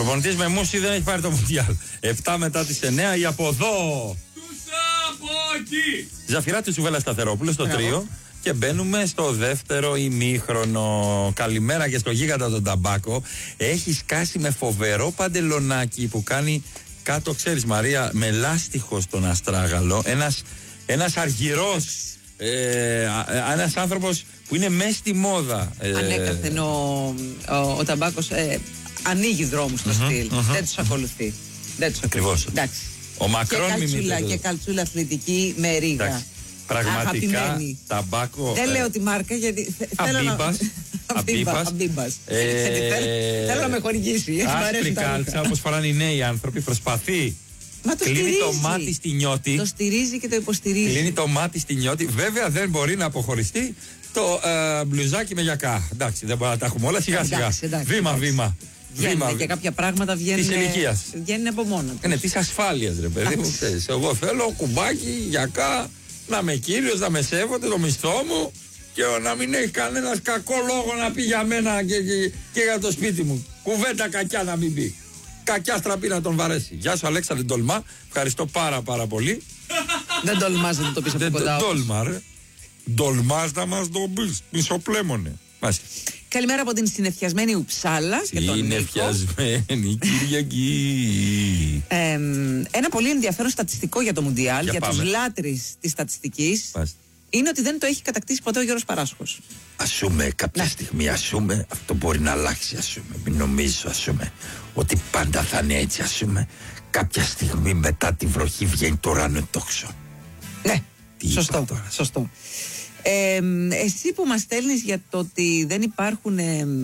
Προπονητής με Μούση δεν έχει πάρει το Μουντιάλ. 7 μετά τις 9 η από εδώ. Ζαφυράτη Τσουβέλα Σταθερόπουλο στο τρίο. Και μπαίνουμε στο δεύτερο ημίχρονο. Καλημέρα και στο γίγαντα τον Ταμπάκο. Έχει σκάσει με φοβερό παντελονάκι που κάνει κάτω, ξέρεις Μαρία, με λάστιχο στον αστράγαλο. Ένας αργυρός, ένας άνθρωπος που είναι μέσα στη μόδα. Ανέκαθεν ο Ταμπάκος ανοίγει δρόμους στο στυλ. Δεν τους ακολουθεί. Ακριβώς. Εντάξει. Ο Μακρόν και καλτσούλα αθλητική με ρίγα. Εντάξει. Πραγματικά Αγαπημένη. Ταμπάκο. Δεν λέω τη μάρκα γιατί Αμπίμπας. Θέλω να με χορηγήσει. Άσπρη κάλτσα, όπως φοράνε οι νέοι άνθρωποι. Προσπαθεί. Κλείνει το μάτι στη νιώτη. Το στηρίζει και το υποστηρίζει. Κλείνει το μάτι στη νιώτη. Βέβαια δεν μπορεί να αποχωριστεί το μπλουζάκι με γιακά. Εντάξει, δεν μπορούμε να τα έχουμε όλα. Σιγά σιγά. Βήμα. Βγαίνουν και κάποια πράγματα βγαίνουν. Της ηλικίας. Βγαίνουν από μόνα τους. Είναι της ασφάλειας, ρε παιδί μου. Εγώ θέλω κουμπάκι, γιακά, να με κύριος, να με σέβονται το μισθό μου και να μην έχει κανένας κακό λόγο να πει για μένα και για το σπίτι μου. Κουβέντα κακιά να μην πει. Κακιά στραπή να τον βαρέσει. Γεια σου Αλέξανδρε Ντολμά. Ευχαριστώ πάρα πολύ. Δεν τολμάς να το πεις από κοντά. Ντολμά ρε. Ντολμάς να μας το πεις. Μισοπλέμονε. Καλημέρα από την συννεφιασμένη Ουψάλα. Συννεφιασμένη Κυριακή. Ένα πολύ ενδιαφέρον στατιστικό για το Μουντιάλ, για τους λάτρεις της στατιστικής, είναι ότι δεν το έχει κατακτήσει ποτέ ο Γιώργος Παράσχος. Ασούμε κάποια στιγμή, αυτό μπορεί να αλλάξει, μην νομίζω, ότι πάντα θα είναι έτσι, κάποια στιγμή μετά τη βροχή βγαίνει το ουράνιο τόξο. Ναι, σωστό. Εσύ που μας στέλνεις για το ότι δεν υπάρχουν.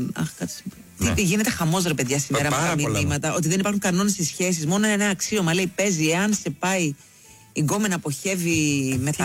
Τι γίνεται χαμός ρε παιδιά σήμερα με τα μηνύματα. Ότι δεν υπάρχουν κανόνες στις σχέσεις. Μόνο ένα αξίωμα λέει παίζει. Εάν σε πάει η γκόμενα αποχεύει με τα